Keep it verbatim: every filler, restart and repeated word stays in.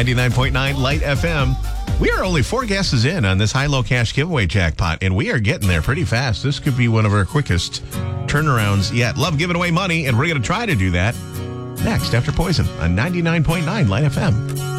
ninety-nine point nine Light F M. We are only four guesses in on this high-low cash giveaway jackpot, and we are getting there pretty fast. This could be one of our quickest turnarounds yet. Love giving away money, and we're going to try to do that next after Poison on ninety-nine point nine Light F M.